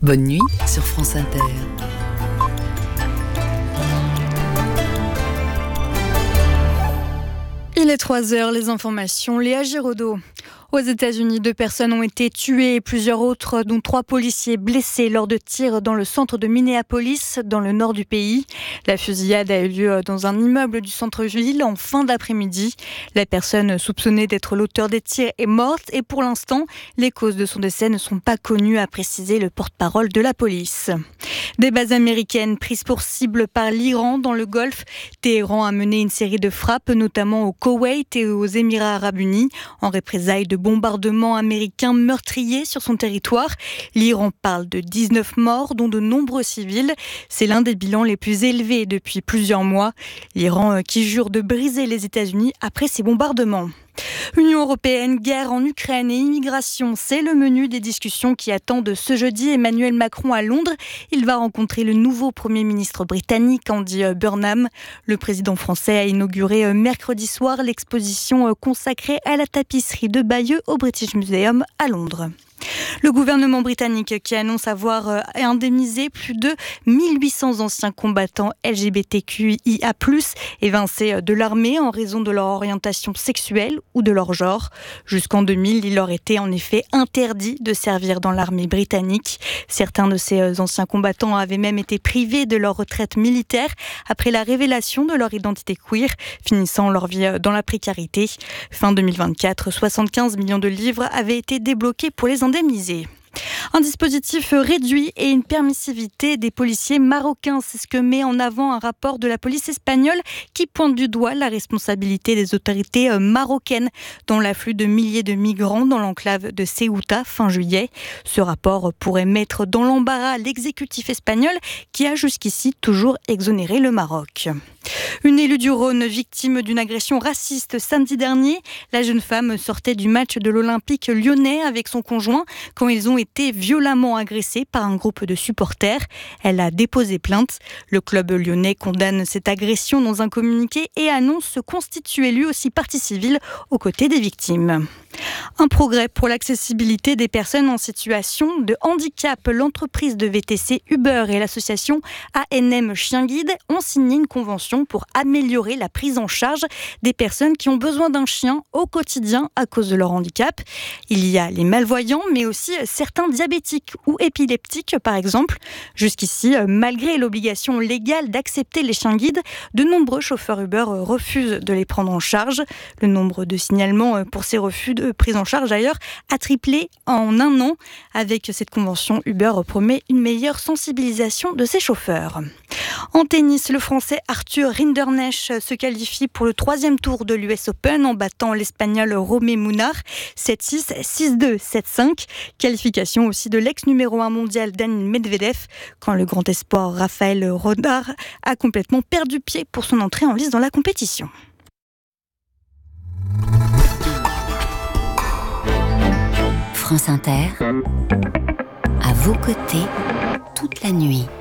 Bonne nuit sur France Inter. Il est 3h, les informations, Léa Giraudot. Aux États-Unis, 2 personnes ont été tuées et plusieurs autres, dont 3 policiers blessés lors de tirs dans le centre de Minneapolis, dans le nord du pays. La fusillade a eu lieu dans un immeuble du centre-ville en fin d'après-midi. La personne soupçonnée d'être l'auteur des tirs est morte et pour l'instant, les causes de son décès ne sont pas connues, a précisé le porte-parole de la police. Des bases américaines prises pour cible par l'Iran dans le Golfe. Téhéran a mené une série de frappes, notamment au Koweït et aux Émirats arabes unis, en représailles de bombardements américains meurtriers sur son territoire. L'Iran parle de 19 morts, dont de nombreux civils. C'est l'un des bilans les plus élevés depuis plusieurs mois. L'Iran qui jure de briser les États-Unis après ces bombardements. Union européenne, guerre en Ukraine et immigration, c'est le menu des discussions qui attendent ce jeudi Emmanuel Macron à Londres. Il va rencontrer le nouveau Premier ministre britannique Andy Burnham. Le président français a inauguré mercredi soir l'exposition consacrée à la tapisserie de Bayeux au British Museum à Londres. Le gouvernement britannique qui annonce avoir indemnisé plus de 1800 anciens combattants LGBTQIA+, évincés de l'armée en raison de leur orientation sexuelle ou de leur genre. Jusqu'en 2000, il leur était en effet interdit de servir dans l'armée britannique. Certains de ces anciens combattants avaient même été privés de leur retraite militaire après la révélation de leur identité queer, finissant leur vie dans la précarité. Fin 2024, 75 millions de livres avaient été débloqués pour les indemniser. Un dispositif réduit et une permissivité des policiers marocains, c'est ce que met en avant un rapport de la police espagnole qui pointe du doigt la responsabilité des autorités marocaines dans l'afflux de milliers de migrants dans l'enclave de Ceuta fin juillet. Ce rapport pourrait mettre dans l'embarras l'exécutif espagnol qui a jusqu'ici toujours exonéré le Maroc. Une élue du Rhône victime d'une agression raciste samedi dernier. La jeune femme sortait du match de l'Olympique lyonnais avec son conjoint quand ils ont été violemment agressés par un groupe de supporters. Elle a déposé plainte. Le club lyonnais condamne cette agression dans un communiqué et annonce se constituer lui aussi partie civile aux côtés des victimes. Un progrès pour l'accessibilité des personnes en situation de handicap. L'entreprise de VTC Uber et l'association ANM Chien Guide ont signé une convention pour améliorer la prise en charge des personnes qui ont besoin d'un chien au quotidien à cause de leur handicap. Il y a les malvoyants, mais aussi certains diabétiques ou épileptiques, par exemple. Jusqu'ici, malgré l'obligation légale d'accepter les chiens guides, de nombreux chauffeurs Uber refusent de les prendre en charge. Le nombre de signalements pour ces refus de prise en charge, d'ailleurs, a triplé en un an. Avec cette convention, Uber promet une meilleure sensibilisation de ses chauffeurs. En tennis, le Français Arthur Rinderknecht se qualifie pour le 3e tour de l'US Open en battant l'Espagnol Romé Munar 7-6, 6-2, 7-5. Qualification aussi de l'ex-numéro 1 mondial Daniil Medvedev quand le grand espoir Raphaël Rodar a complètement perdu pied pour son entrée en lice dans la compétition. France Inter, à vos côtés toute la nuit.